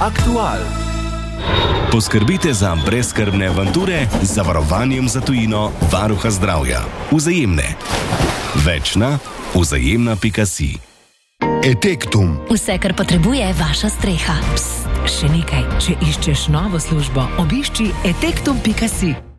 Aktual. Poskrbite za brezskrbne avanture z zavarovanjem za tujino Varuha zdravja. Vzajemne. Več na vzajemna.si. Etektum. Vse, kar potrebuje vaša streha. Pst, še nekaj. Če iščeš novo službo, obišči etektum.si.